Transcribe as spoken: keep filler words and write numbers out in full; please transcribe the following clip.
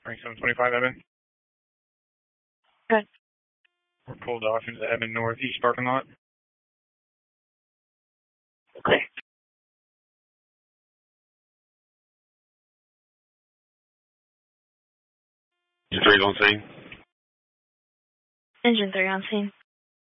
twenty-seven twenty-five Evan. Good. We're pulled off into the Evan Northeast parking lot. Okay. Engine three on scene. Engine three on scene.